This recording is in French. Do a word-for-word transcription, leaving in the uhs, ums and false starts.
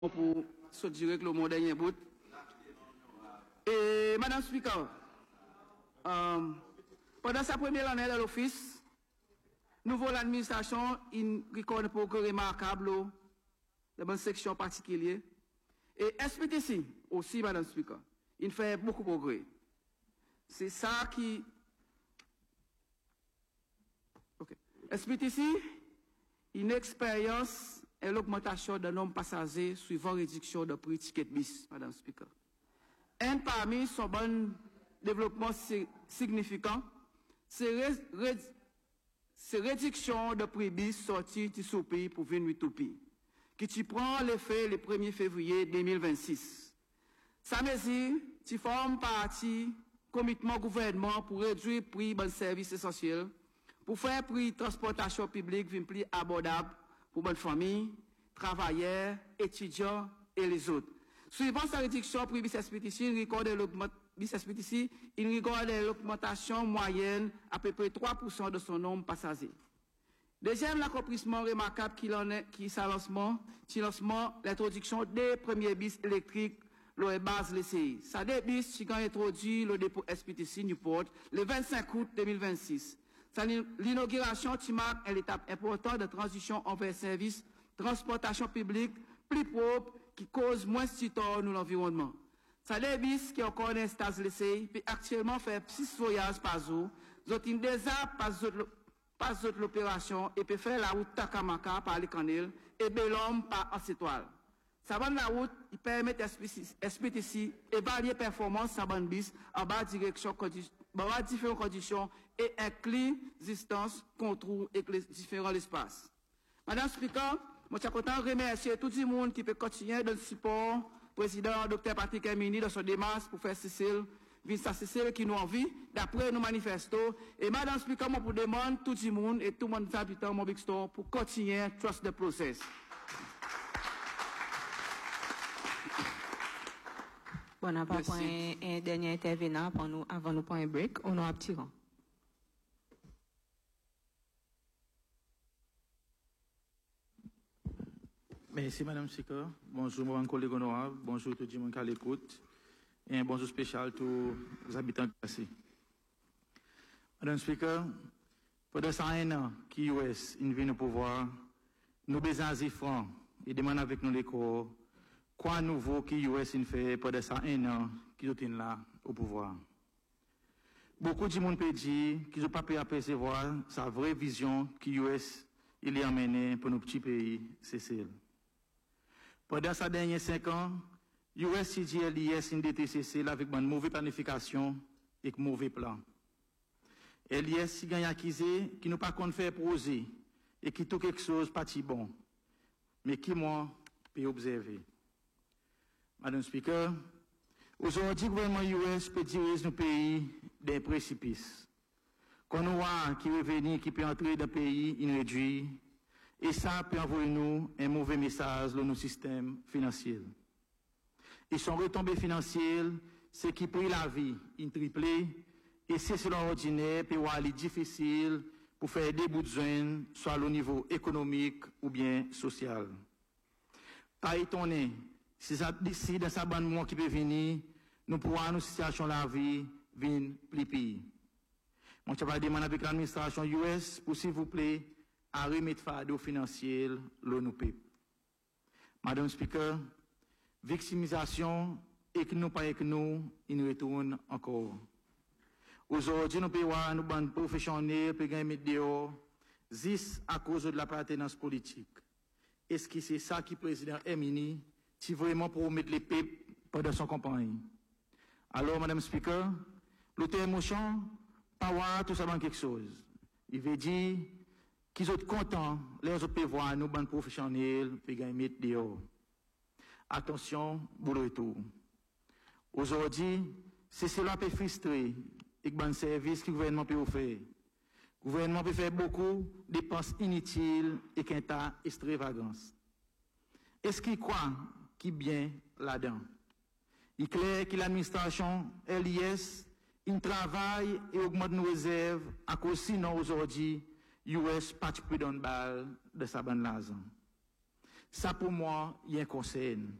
pour se dire que le monde est un bout. Et Madame Speaker, euh, pendant sa première année dans l'office, nous voulons l'administration une record de progrès remarquable dans une section particulière. Et S P T C aussi, Madame Speaker, il fait beaucoup de progrès. C'est ça qui... Okay. S P T C, une expérience et l'augmentation de nombre de passagers suivant réduction de prix ticket bis, Madame Speaker. Un parmi son bon développement significant, c'est ré, réduction de prix bis sorti du sous-pays pour venir tout pays, qui tu prend l'effet le premier février deux mille vingt-six. Ça mesure, tu formes partie committement gouvernement pour réduire le prix de services essentiels, pour faire le prix de transportation publique plus abordable pour bonne famille, travailleurs, étudiants et les autres. Suivant sa réduction pour B S P T C, il regarde l'augmentation moyenne à peu près trois pour cent de son nombre de passagers. Deuxième, l'accomplissement remarquable qui en est, qui est lancement, qui lancement, l'introduction des premiers bus électriques, le base l'E C I. Ça des bus qui ont introduit le dépôt S P T C Newport le vingt-cinq août deux mille vingt-six. L'inauguration qui marque une étape importante de transition envers service, transportation publique plus propre qui cause moins de tort dans l'environnement. Ça des bus qui ont encore un stage L'E C I, puis actuellement fait six voyages par jour, ils ont déjà pas l'opération et peut faire la route Takamaka par les Canel et Belhomme par Anse-Étoile. Ça va la route, il permet à S P T C évaluer performance sa bande bis en bas direction, en différentes conditions et inclut distance, contour et différents espaces. Madame Speaker, je suis content de remercier tout le monde qui peut continuer de support président Docteur Patrick Hermini dans son démarche pour faire Cécile, Vincent Cécile qui nous envie, d'après nos manifestos. Et Madame Speaker, moi pour demander tout le monde et tout le monde habitants mon Big Store pour continuer trust the process. Bon, on n'a pas un, un dernier intervenant pour nous, avant nous prendre un break. On a un petit rang. Merci, Madame Speaker. Bonjour, mon collègue honorable. Bonjour, tout le monde qui est à l'écoute. Et un bonjour spécial à tous les habitants de Passy. Madame Speaker, pendant ça un an, qui U S vient au pouvoir, nous besoin de francs et demandons avec nous les corps. Quoi nouveau qui U S fait pendant ça un an qui est là au pouvoir? Beaucoup de monde peut dire qu'ils n'ont pas pu apercevoir sa vraie vision qui U S il est amené pour nos petits pays, c'est celle. Pendant ces derniers cinq ans, U S C G L I S une D T C C avec une mauvaise planification et un mauvais plan. L I S gagne accusé qui nous pas qu'on faire poser et qui tout quelque chose pas si bon, mais qui moi peut observer. Madame Speaker, aujourd'hui, le gouvernement U S peut diriger nos pays d'un précipice. Quand nous voyons qui revenir, qui peut entrer dans le pays, il réduit. Et ça peut envoyer nous un mauvais message dans nos systèmes financiers. Et son retombée financière, c'est qui pris la vie, il triplé. Et c'est selon ordinaire, peut aller difficile pour faire des bouts de zone, soit au niveau économique ou bien social. Pas étonné. Si, ça, si dans sa bande mois qui peut venir, nous pourrons, nos situations de la vie, venir plus pire. Moi, je vais demander avec l'administration U S pour, s'il vous plaît, à remettre fardeau financier, le nous peuple. Madame Speaker, victimisation, et que nous pas avec nous, il nous retourne encore. Aujourd'hui, nous pouvons voir nos bandes professionnelles, pour gagner dehors, juste à cause de l'appartenance politique. Est-ce que c'est ça qui le président Hermini si vraiment pour mettre les peuples pendant son campagne. Alors, Madame Speaker, l'auteur émotion, pas voir tout ça dans quelque chose. Il veut dire qu'ils sont contents, les autres peuvent voir nous, bandes professionnels, puis gagner mettre dehors. Attention, pour le retour. Aujourd'hui, c'est cela qui peut frustrer et que le service que le gouvernement peut offrir. Le gouvernement peut faire beaucoup de dépenses inutiles et qu'un tas extravagance. Est-ce qu'il croit qui bien là-dedans? Il est clair que l'administration L I S, il travaille et augmente nos réserves à cause sinon aujourd'hui, U S pas plus d'une balle de sa bande l'argent. Ça, pour moi, il y a un conseil.